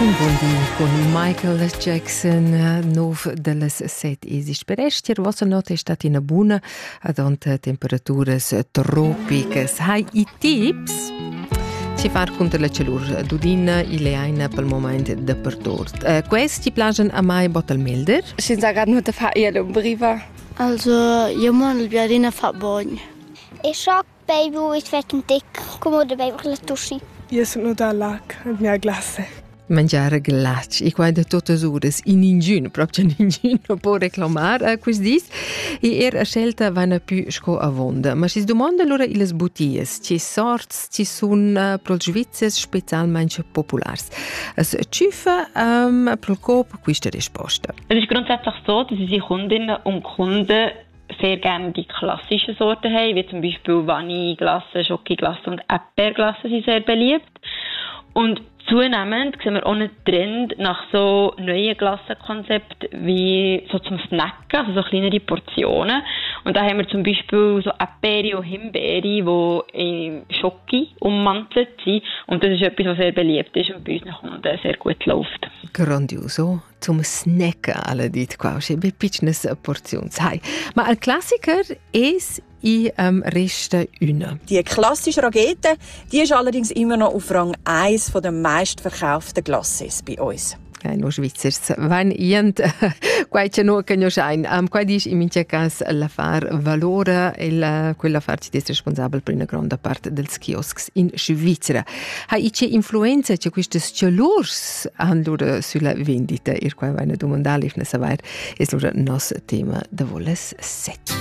Un buon dì con Michael Jackson, 9 delle 7 esist per estier. Vostra notte è stata in buona, ad onte temperaturas tropicas. Hai I tips? Ci far contro la celur d'udina e le aina pel moment de perdort. Questi plagen a mai bottelmelder? Senza gar nu te fa io briva. Also, io mon il biadina fa bogn. E shock baby is vet een dik. Kom op de baby la tussi. Io sono da lac, a mia glasse. Mangiare glacci, e qua da tutte ore, in ingegno, proprio in ingegno, può reclamare questi e a scelta vanno più sco a vonda. Ma si domanda allora le bottiglie, ci sorts, ci sono per il Svizzers specialmente popolari. Es ciufa per il cop questa risposta. Es ist grundsätzlich so, dass unsere Kundinnen und Kunden sehr gerne die klassischen Sorten haben, wie zum Beispiel Vanilleglasse, Schokoglasse und Erdbeerglasse sind sehr beliebt. Und zunehmend sehen wir auch einen Trend nach so neuen Glassenkonzepten wie so zum Snacken, also so kleinere Portionen. Und da haben wir zum Beispiel so Erdbeere und Himbeere, die in Schoki ummantelt sind. Und das ist etwas, was sehr beliebt ist und bei unseren Kunden sehr gut läuft. Grandioso. Zum Snacken alle dit qua, c'è be piccines portions. Hai. Ma il Klassiker ist Reste une. Die klassische Ragete, die ist allerdings immer noch auf Rang 1 von den meistverkauften Glaces bei uns. No Svizzers, van jent quai c'è no che no schein. Quai dice in mince cas la far valore e quella farci des responsabile per una grande parte dels kiosks in Svizzera. Hai c'è influenza c'è quistes celurs allora sulla vendita ir quai vane domandali ne savoir es lura nos tema de voles set.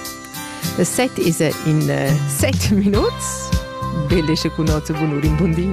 The set is in 7 minuti. Belle che conosco buonur in buondì.